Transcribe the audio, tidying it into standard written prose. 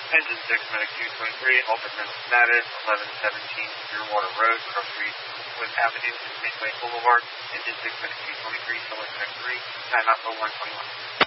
Engine 6, Medic 223, Alderman status, 1117 Clearwater Road, cross street with Avenue and Midway Boulevard. Engine 6, Medic 223, Solar Connect 3, timeout 0121.